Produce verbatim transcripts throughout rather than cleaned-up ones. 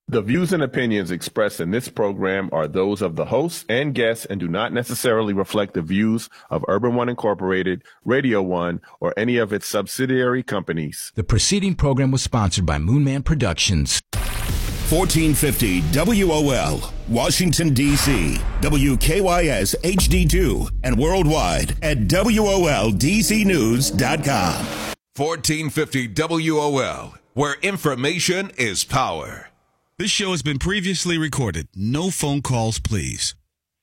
The views and opinions expressed in this program are those of the hosts and guests and do not necessarily reflect the views of Urban One Incorporated, Radio One, or any of its subsidiary companies. The preceding program was sponsored by Moonman Productions. fourteen fifty W O L, Washington, D C, W K Y S H D two, and worldwide at W O L D C news dot com. fourteen fifty W O L, where information is power. This show has been previously recorded. No phone calls, please.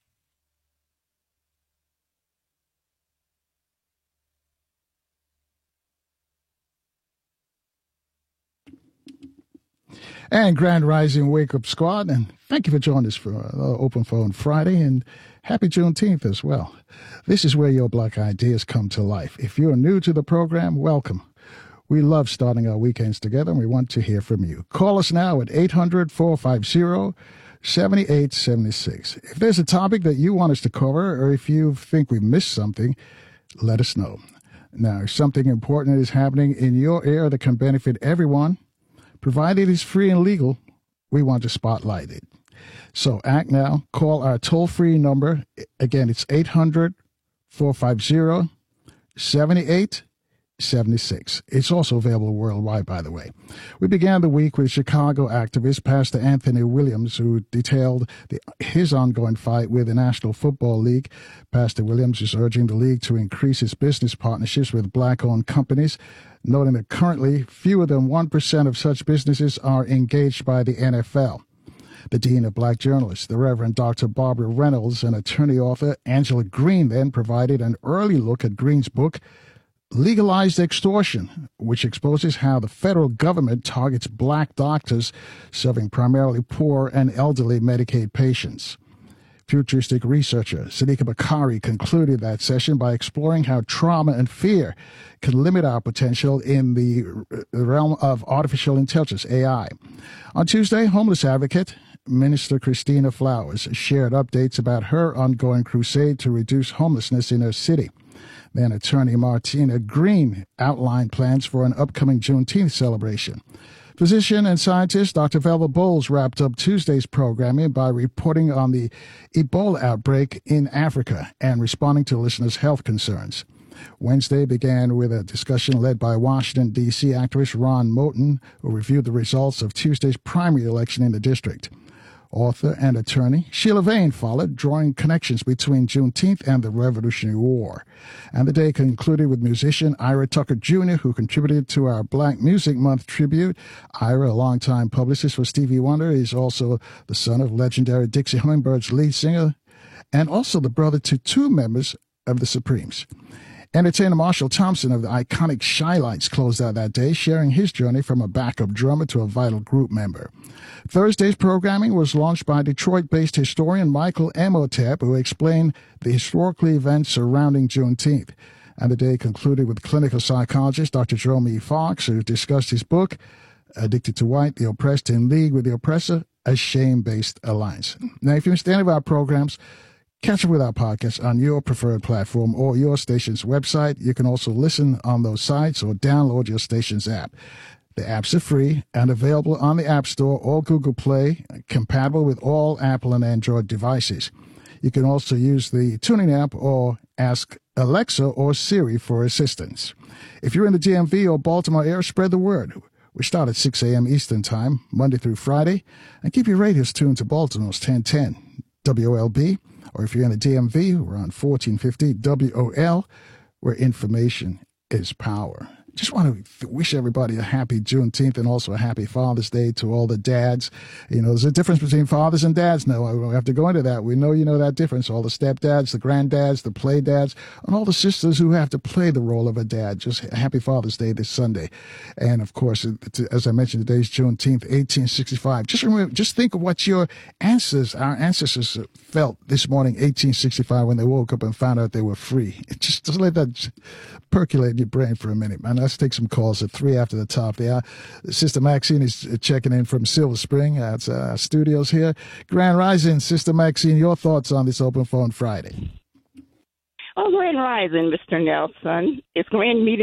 And Grand Rising Wake Up Squad, and thank you for joining us for uh, Open Phone Friday, and happy Juneteenth as well. This is where your black ideas come to life. If you're new to the program, welcome. We love starting our weekends together, and we want to hear from you. Call us now at eight hundred, four five zero, seven eight seven six. If there's a topic that you want us to cover, or if you think we missed something, let us know. Now, if something important is happening in your area that can benefit everyone, provided it's free and legal, we want to spotlight it. So act now. Call our toll-free number. Again, it's eight hundred, four five zero, seven eight seven six. It's also available worldwide, by the way. We began the week with Chicago activist Pastor Anthony Williams, who detailed the, his ongoing fight with the National Football League. Pastor Williams is urging the league to increase its business partnerships with black-owned companies, noting that currently fewer than one percent of such businesses are engaged by the N F L. The Dean of Black Journalists, the Reverend Doctor Barbara Reynolds, and attorney author Angela Green then provided an early look at Green's book, Legalized Extortion, which exposes how the federal government targets black doctors serving primarily poor and elderly Medicaid patients. Futuristic researcher Sadiqa Bakari concluded that session by exploring how trauma and fear can limit our potential in the realm of artificial intelligence, A I. On Tuesday, homeless advocate Minister Christina Flowers shared updates about her ongoing crusade to reduce homelessness in her city. Then attorney Martina Green outlined plans for an upcoming Juneteenth celebration. Physician and scientist Doctor Velva Bowles wrapped up Tuesday's programming by reporting on the Ebola outbreak in Africa and responding to listeners' health concerns. Wednesday began with a discussion led by Washington, D C activist Ron Moten, who reviewed the results of Tuesday's primary election in the district. Author and attorney Sheila Vane followed, drawing connections between Juneteenth and the Revolutionary War. And the day concluded with musician Ira Tucker Junior, who contributed to our Black Music Month tribute. Ira, a longtime publicist for Stevie Wonder, is also the son of legendary Dixie Hummingbirds lead singer and also the brother to two members of the Supremes. Entertainer Marshall Thompson of the iconic Shy-Lights closed out that day, sharing his journey from a backup drummer to a vital group member. Thursday's programming was launched by Detroit-based historian Michael Emotep, who explained the historical events surrounding Juneteenth. And the day concluded with clinical psychologist Doctor Jerome E. Fox, who discussed his book, Addicted to White, The Oppressed in League with the Oppressor, a Shame-Based Alliance. Now, if you missed any of our programs, catch up with our podcast on your preferred platform or your station's website. You can also listen on those sites or download your station's app. The apps are free and available on the App Store or Google Play, compatible with all Apple and Android devices. You can also use the Tuning app or ask Alexa or Siri for assistance. If you're in the D M V or Baltimore area, spread the word. We start at six a.m. Eastern Time, Monday through Friday, and keep your radios tuned to Baltimore's ten ten W O L B. Or if you're in the D M V, we're on fourteen fifty W O L, where information is power. Just want to wish everybody a happy Juneteenth and also a happy Father's Day to all the dads. You know, there's a difference between fathers and dads. No, I don't have to go into that. We know you know that difference. All the stepdads, the granddads, the play dads, and all the sisters who have to play the role of a dad. Just happy Father's Day this Sunday. And, of course, as I mentioned, today's Juneteenth, eighteen sixty-five. Just remember, just think of what your ancestors, our ancestors felt this morning, eighteen sixty-five, when they woke up and found out they were free. Just, just let that percolate in your brain for a minute, man. Let's take some calls at three after the top. The, uh, Sister Maxine is checking in from Silver Spring. That's uh, studios here. Grand Rising, Sister Maxine, your thoughts on this Open Phone Friday? Oh, Grand Rising, Mister Nelson. It's grand meeting